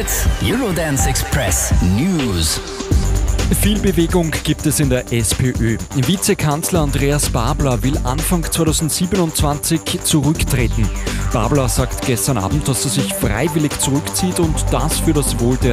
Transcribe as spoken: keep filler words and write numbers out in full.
Hit Eurodance Express News. Viel Bewegung gibt es in der SPÖ. Vizekanzler Andreas Babler will Anfang zweitausendsiebenundzwanzig zurücktreten. Babler sagt gestern Abend, dass er sich freiwillig zurückzieht und das für das Wohl der